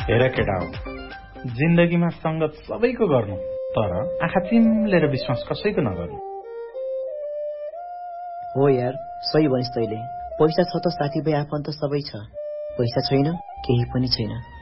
हेर केटा हो, जिन्दगीमा संगत सबैको गर्नु, तर आँखा चिम्लेर विश्वास कसैको नगर्नु। हो यार, सही भनिस् तैले। पैसा छ त साथीभाइ आफन्त सबै छ, पैसा छैन केही पनि छैन।